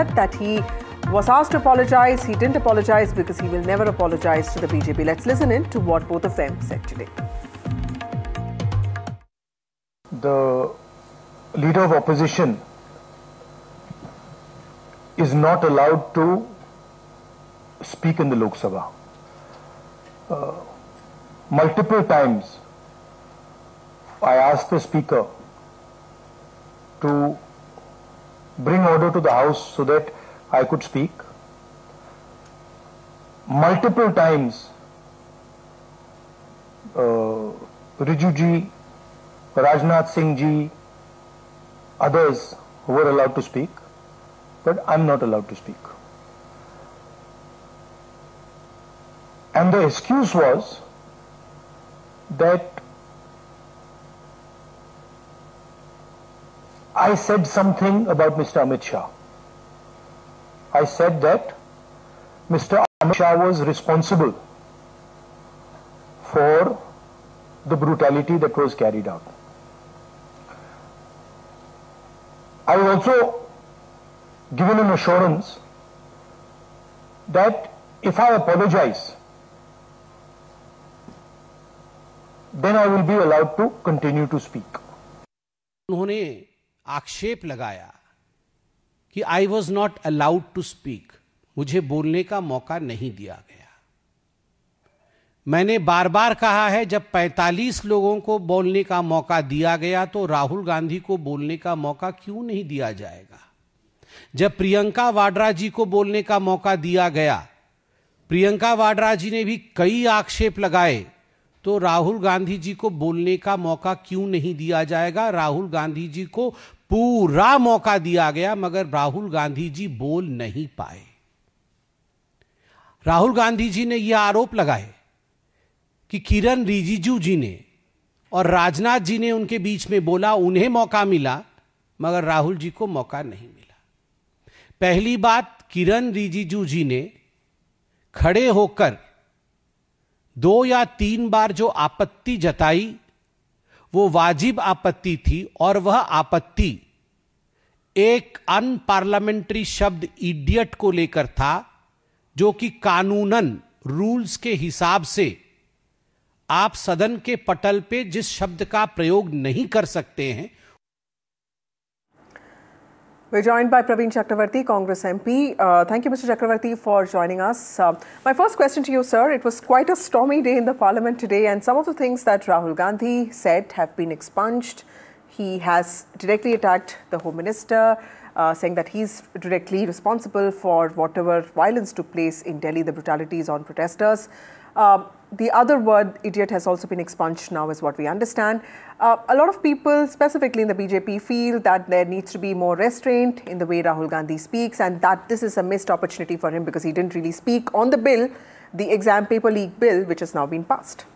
said that he was asked to apologize. He didn't apologize because he will never apologize to the BJP. Let's listen in to what both of them said today. The leader of opposition is not allowed to speak in the Lok Sabha. Multiple times I asked the speaker to bring order to the house so that I could speak. Multiple times Riju ji, Rajnath Singh ji, others were allowed to speak, but I'm not allowed to speak. And the excuse was that I said something about Mr. Amit Shah. I said that Mr. Amit Shah was responsible for the brutality that was carried out. I was also given an assurance that if I apologize, then I will be allowed to continue to speak. उन्होंने आक्षेप लगाया कि I was not allowed to speak, मुझे बोलने का मौका नहीं दिया गया। मैंने बार बार कहा है, जब 45 लोगों को बोलने का मौका दिया गया तो राहुल गांधी को बोलने का मौका क्यों नहीं दिया जाएगा? जब प्रियंका वाड्रा जी को बोलने का मौका दिया गया, प्रियंका वाड्रा जी ने भी कई आक्षेप लगाए, तो राहुल गांधी जी को बोलने का मौका क्यों नहीं दिया जाएगा? राहुल गांधी जी को पूरा मौका दिया गया, मगर राहुल गांधी जी बोल नहीं पाए। राहुल गांधी जी ने यह आरोप लगाए कि किरण रिजिजू जी ने और राजनाथ जी ने उनके बीच में बोला, उन्हें मौका मिला मगर राहुल जी को मौका नहीं मिला। पहली बात, किरण रिजिजू जी ने खड़े होकर 2 या 3 बार जो आपत्ति जताई वो वाजिब आपत्ति थी, और वह आपत्ति एक अनपार्लियामेंट्री शब्द इडियट को लेकर था, जो कि कानूनन रूल्स के हिसाब से आप सदन के पटल पे जिस शब्द का प्रयोग नहीं कर सकते हैं। We're joined by Praveen Chakravarti, Congress MP. Thank you, Mr. Chakravarti, for joining us. My first question to you, sir, it was quite a stormy day in the Parliament today, and some of the things that Rahul Gandhi said have been expunged. He has directly attacked the Home Minister, saying that he's directly responsible for whatever violence took place in Delhi, the brutalities on protesters. The other word, idiot, has also been expunged now, is what we understand. A lot of people, specifically in the BJP, feel that there needs to be more restraint in the way Rahul Gandhi speaks, and that this is a missed opportunity for him because he didn't really speak on the bill, the exam paper leak bill, which has now been passed.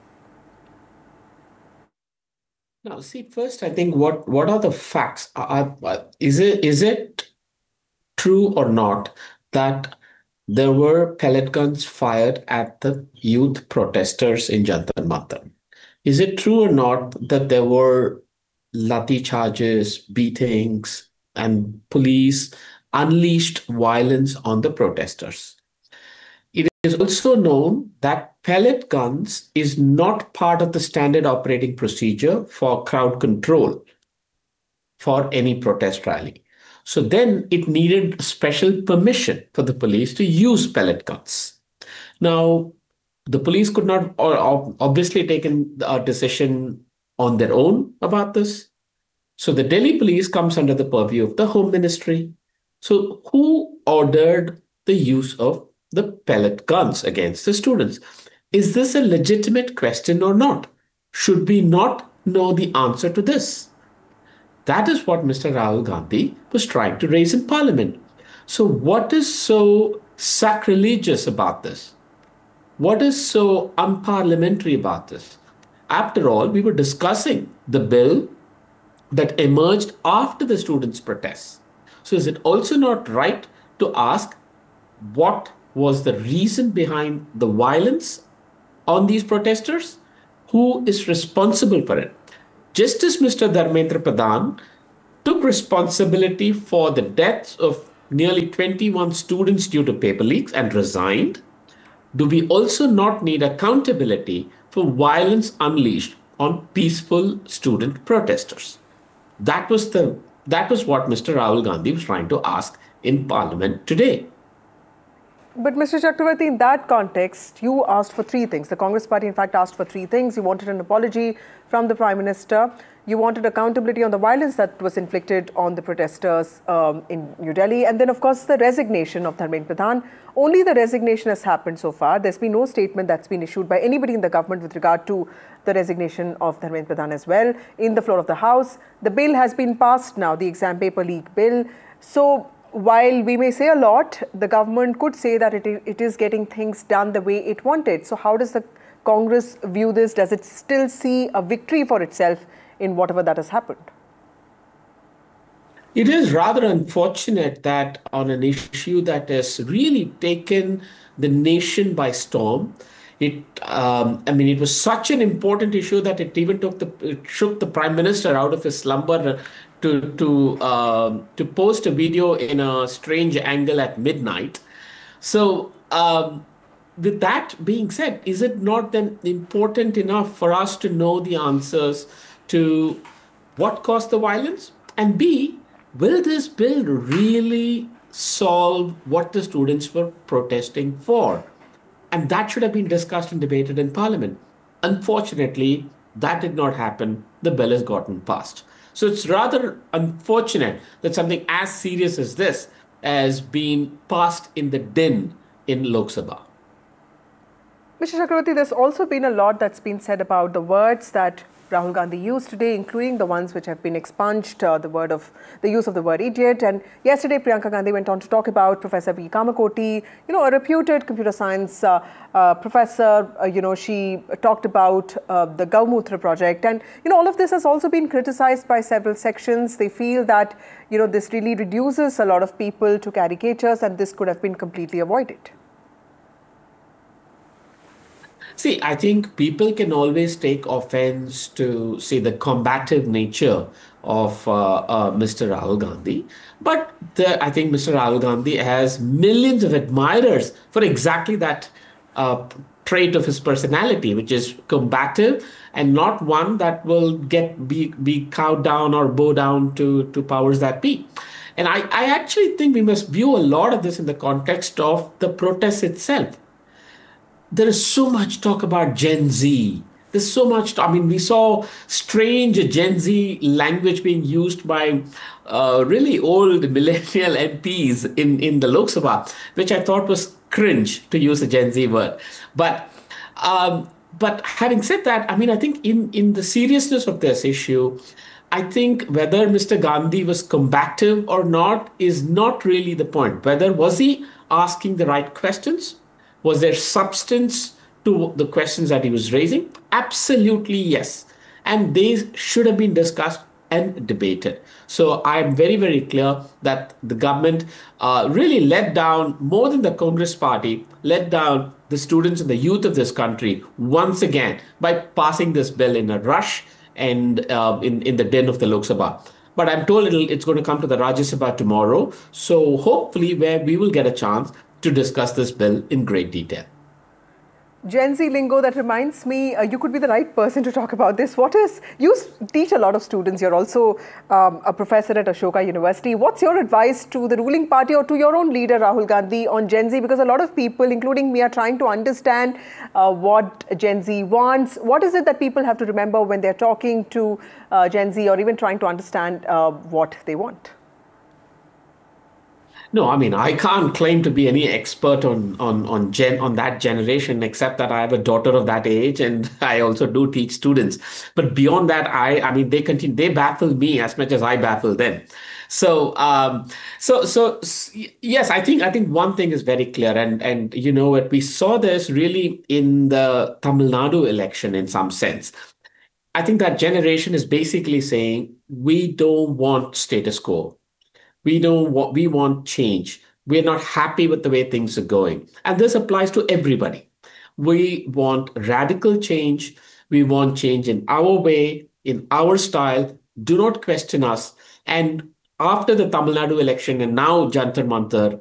Now, see, first, I think what are the facts? Is it true or not that there were pellet guns fired at the youth protesters in Jantar Mantar? Is it true or not that there were lathi charges, beatings, and police unleashed violence on the protesters? It is also known that pellet guns is not part of the standard operating procedure for crowd control for any protest rally. So then it needed special permission for the police to use pellet guns. Now, the police could not obviously taken a decision on their own about this. So the Delhi police comes under the purview of the Home Ministry. So who ordered the use of the pellet guns against the students? Is this a legitimate question or not? Should we not know the answer to this? That is what Mr. Rahul Gandhi was trying to raise in Parliament. So what is so sacrilegious about this? What is so unparliamentary about this? After all, we were discussing the bill that emerged after the students' protests. So is it also not right to ask what was the reason behind the violence on these protesters? Who is responsible for it? Just as Mr. Dharmendra Pradhan took responsibility for the deaths of nearly 21 students due to paper leaks and resigned? Do we also not need accountability for violence unleashed on peaceful student protesters? That was the that was what Mr. Rahul Gandhi was trying to ask in Parliament today. But Mr. Chakravarti, in that context, you asked for three things. The Congress party, in fact, asked for three things. You wanted an apology from the Prime Minister. You wanted accountability on the violence that was inflicted on the protesters in New Delhi. And then, of course, the resignation of Dharmendra Pradhan. Only the resignation has happened so far. There's been no statement that's been issued by anybody in the government with regard to the resignation of Dharmendra Pradhan as well. In the floor of the House, the bill has been passed now, the exam paper leak bill. So, while we may say a lot, the government could say that it is getting things done the way it wanted. So how does the Congress view this? Does it still see a victory for itself in whatever that has happened? It is rather unfortunate that on an issue that has really taken the nation by storm, it was such an important issue that it shook the Prime Minister out of his slumber to post a video in a strange angle at midnight. So, with that being said, is it not then important enough for us to know the answers to what caused the violence? And B, will this bill really solve what the students were protesting for? And that should have been discussed and debated in Parliament. Unfortunately, that did not happen. The bill has gotten passed. So it's rather unfortunate that something as serious as this has been passed in the din in Lok Sabha. Mr. Chakravarti, there's also been a lot that's been said about the words that Rahul Gandhi used today, including the ones which have been expunged, the use of the word idiot. And yesterday, Priyanka Gandhi went on to talk about Professor V. Kamakoti, a reputed computer science professor. She talked about the Gaumutra project. And, all of this has also been criticized by several sections. They feel that, this really reduces a lot of people to caricatures and this could have been completely avoided. See, I think people can always take offense to, say, the combative nature of Mr. Rahul Gandhi. But I think Mr. Rahul Gandhi has millions of admirers for exactly that trait of his personality, which is combative and not one that will be cowed down or bow down to powers that be. And I actually think we must view a lot of this in the context of the protest itself. There is so much talk about Gen Z. There's so much, we saw strange Gen Z language being used by really old millennial MPs in the Lok Sabha, which I thought was cringe, to use a Gen Z word. But having said that, I think in the seriousness of this issue, I think whether Mr. Gandhi was combative or not is not really the point. Was he asking the right questions? Was there substance to the questions that he was raising? Absolutely, yes. And they should have been discussed and debated. So I'm very, very clear that the government really let down, more than the Congress party, let down the students and the youth of this country once again by passing this bill in a rush and in the den of the Lok Sabha. But I'm told it's going to come to the Rajya Sabha tomorrow. So hopefully where we will get a chance to discuss this bill in great detail. Gen Z lingo, that reminds me, you could be the right person to talk about this. You teach a lot of students, you're also a professor at Ashoka University. What's your advice to the ruling party or to your own leader, Rahul Gandhi, on Gen Z? Because a lot of people, including me, are trying to understand what Gen Z wants. What is it that people have to remember when they're talking to Gen Z or even trying to understand what they want? No, I can't claim to be any expert on that generation, except that I have a daughter of that age, and I also do teach students. But beyond that, they baffle me as much as I baffle them. So yes, I think one thing is very clear, and you know what, we saw this really in the Tamil Nadu election in some sense. I think that generation is basically saying we don't want status quo. We want change. We're not happy with the way things are going. And this applies to everybody. We want radical change. We want change in our way, in our style. Do not question us. And after the Tamil Nadu election and now Jantar Mantar,